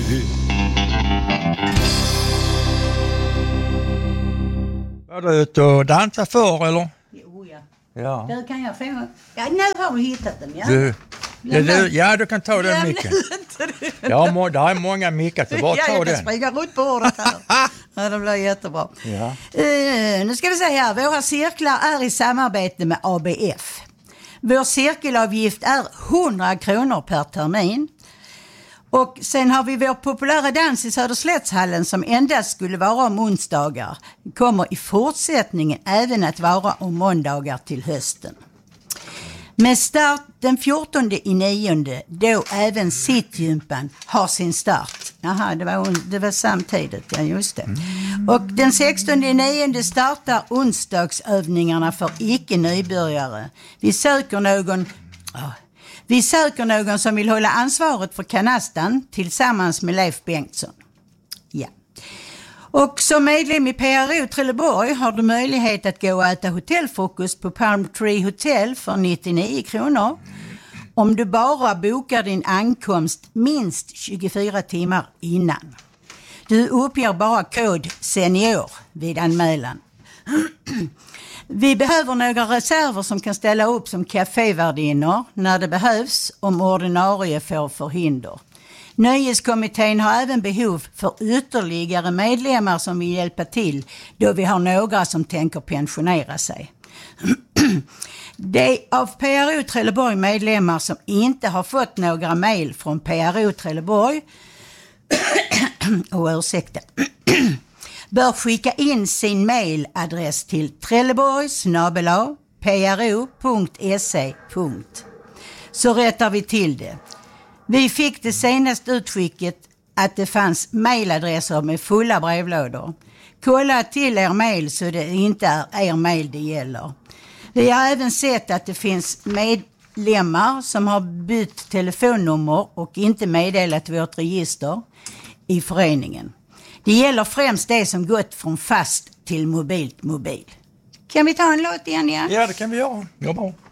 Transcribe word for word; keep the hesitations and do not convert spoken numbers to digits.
Var du ute och dansa för eller? Jo, ja. Ja. Där kan jag få... Ja, nu har du hittat den, ja. Du, ja, du, ja, du kan ta den micken. Ja, må, det är många mickar, så bara ja, ta jag den. kan springa runt på ordet här. Ja, det blir jättebra. Ja. Uh, nu ska vi se här. Våra cirklar är i samarbete med A B F. Vår cirkelavgift är hundra kronor per termin. Och sen har vi vår populära dans i Söderslättshallen som endast skulle vara om onsdagar. Kommer i fortsättningen även att vara om måndagar till hösten. Med start den fjortonde i nionde, då även sittgympan har sin start. Jaha, det var, det var samtidigt, ja just det. Och den sextonde i nionde startar onsdagsövningarna för icke-nybörjare. Vi söker någon... Oh, Vi söker någon som vill hålla ansvaret för kanastan tillsammans med Leif Bengtsson. Ja. Och som medlem i P R O Trelleborg har du möjlighet att gå och äta hotellfrukost på Palm Tree Hotel för nittionio kronor. Om du bara bokar din ankomst minst tjugofyra timmar innan. Du uppger bara kod senior vid anmälan. Vi behöver några reserver som kan ställa upp som kafévärdinnor när det behövs om ordinarie får förhinder. Nöjeskommittén har även behov för ytterligare medlemmar som vill hjälpa till då vi har några som tänker pensionera sig. De av P R O Trelleborg medlemmar som inte har fått några mejl från P R O Trelleborg och ursäkta bör skicka in sin mailadress till trelleborg snabel-a p r o punkt se. Så rättar vi till det. Vi fick det senaste utskicket att det fanns mailadresser med fulla brevlådor. Kolla till er mail så det inte är er mail det gäller. Vi har även sett att det finns medlemmar som har bytt telefonnummer och inte meddelat vårt register i föreningen. Det gäller främst det som gått från fast till mobilt mobil. Kan vi ta en låt igen, ja? Ja, det kan vi göra. Ja, bra.